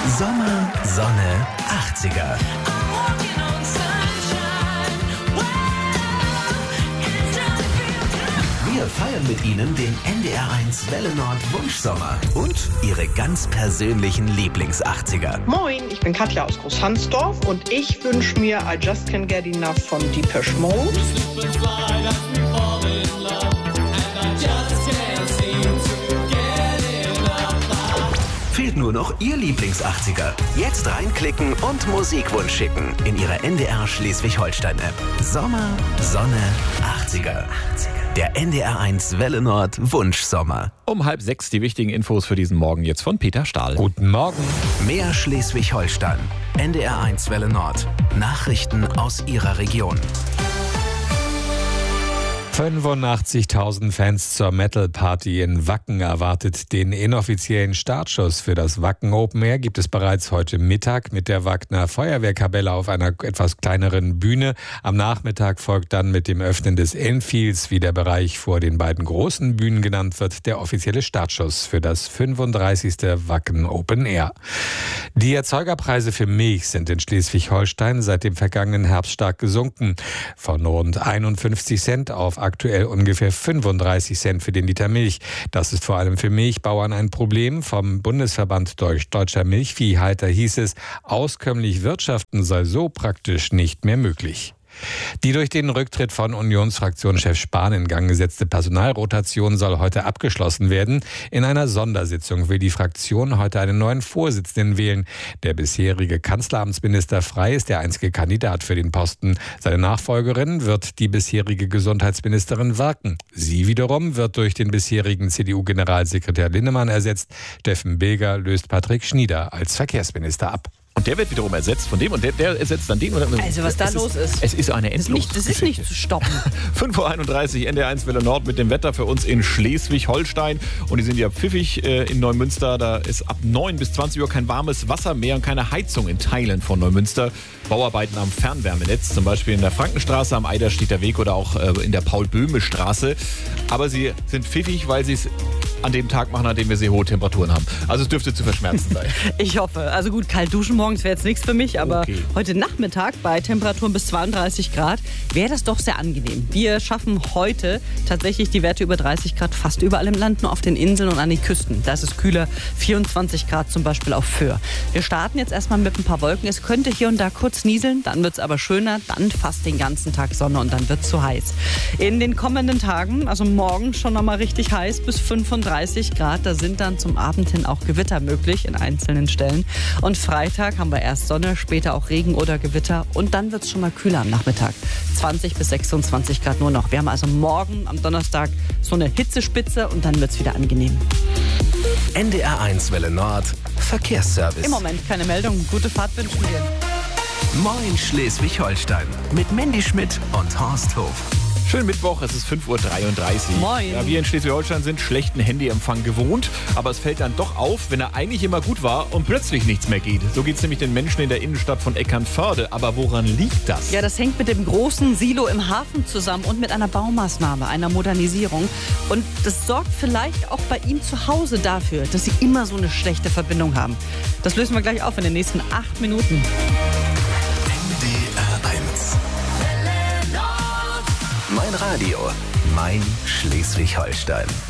Sommer, Sonne, 80er. Wir feiern mit Ihnen den NDR1 Welle Nord Wunschsommer und Ihre ganz persönlichen Lieblings-80er. Moin, ich bin Katja aus Großhansdorf und ich wünsche mir I Just Can't Get Enough von Depeche Mode. Fehlt nur noch Ihr Lieblings-80er. Jetzt reinklicken und Musikwunsch schicken in Ihre NDR Schleswig-Holstein-App. Sommer, Sonne, 80er. Der NDR1 Welle Nord Wunschsommer. Um 5:30 die wichtigen Infos für diesen Morgen jetzt von Peter Stahl. Guten Morgen. Mehr Schleswig-Holstein. NDR1 Welle Nord. Nachrichten aus Ihrer Region. 85.000 Fans zur Metal-Party in Wacken erwartet den inoffiziellen Startschuss für das Wacken Open Air. Gibt es bereits heute Mittag mit der Wagner Feuerwehrkapelle auf einer etwas kleineren Bühne. Am Nachmittag folgt dann mit dem Öffnen des Enfields, wie der Bereich vor den beiden großen Bühnen genannt wird, der offizielle Startschuss für das 35. Wacken Open Air. Die Erzeugerpreise für Milch sind in Schleswig-Holstein seit dem vergangenen Herbst stark gesunken. Von rund 51 Cent auf aktuell ungefähr 35 Cent für den Liter Milch. Das ist vor allem für Milchbauern ein Problem. Vom Bundesverband Deutscher Milchviehhalter hieß es, auskömmlich wirtschaften sei so praktisch nicht mehr möglich. Die durch den Rücktritt von Unionsfraktionschef Spahn in Gang gesetzte Personalrotation soll heute abgeschlossen werden. In einer Sondersitzung will die Fraktion heute einen neuen Vorsitzenden wählen. Der bisherige Kanzleramtsminister Frey ist der einzige Kandidat für den Posten. Seine Nachfolgerin wird die bisherige Gesundheitsministerin Werken. Sie wiederum wird durch den bisherigen CDU-Generalsekretär Linnemann ersetzt. Steffen Bilger löst Patrick Schnieder als Verkehrsminister ab. Und der wird wiederum ersetzt von dem und der ersetzt dann den. Also was da los ist. Es ist eine Endlosgeschichte. Das ist nicht zu stoppen. 5:31 Uhr, NDR1 Welle Nord mit dem Wetter für uns in Schleswig-Holstein. Und die sind ja pfiffig in Neumünster. Da ist ab 9 bis 20 Uhr kein warmes Wasser mehr und keine Heizung in Teilen von Neumünster. Bauarbeiten am Fernwärmenetz, zum Beispiel in der Frankenstraße, am Eiderstedter Weg oder auch in der Paul-Böhme-Straße. Aber sie sind pfiffig, weil sie es an dem Tag machen, an dem wir sehr hohe Temperaturen haben. Also es dürfte zu verschmerzen sein. Ich hoffe. Also gut, kalt duschen morgens wäre jetzt nichts für mich, aber Okay. Heute Nachmittag bei Temperaturen bis 32 Grad wäre das doch sehr angenehm. Wir schaffen heute tatsächlich die Werte über 30 Grad fast überall im Land, nur auf den Inseln und an den Küsten. Da ist es kühler, 24 Grad zum Beispiel auf Föhr. Wir starten jetzt erstmal mit ein paar Wolken. Es könnte hier und da kurz nieseln, dann wird es aber schöner, dann fast den ganzen Tag Sonne und dann wird es zu heiß. In den kommenden Tagen, also morgen schon nochmal richtig heiß, bis 35 Grad. Da sind dann zum Abend hin auch Gewitter möglich in einzelnen Stellen. Und Freitag haben wir erst Sonne, später auch Regen oder Gewitter. Und dann wird es schon mal kühler am Nachmittag. 20 bis 26 Grad nur noch. Wir haben also morgen am Donnerstag so eine Hitzespitze und dann wird es wieder angenehm. NDR1 Welle Nord Verkehrsservice. Im Moment keine Meldung. Gute Fahrt wünschen wir. Moin Schleswig-Holstein mit Mandy Schmidt und Horst Hof. Schönen Mittwoch, es ist 5:33 Uhr. Moin. Ja, wir in Schleswig-Holstein sind schlechten Handyempfang gewohnt, aber es fällt dann doch auf, wenn er eigentlich immer gut war und plötzlich nichts mehr geht. So geht es nämlich den Menschen in der Innenstadt von Eckernförde. Aber woran liegt das? Ja, das hängt mit dem großen Silo im Hafen zusammen und mit einer Baumaßnahme, einer Modernisierung. Und das sorgt vielleicht auch bei ihm zu Hause dafür, dass sie immer so eine schlechte Verbindung haben. Das lösen wir gleich auf in den nächsten 8 Minuten. NDR1 Mein Radio, mein Schleswig-Holstein.